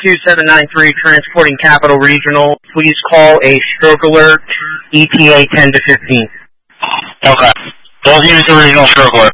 72793 transporting Capital Regional. Please call a stroke alert, ETA 10 to 15. Okay. We'll use the regional stroke alert.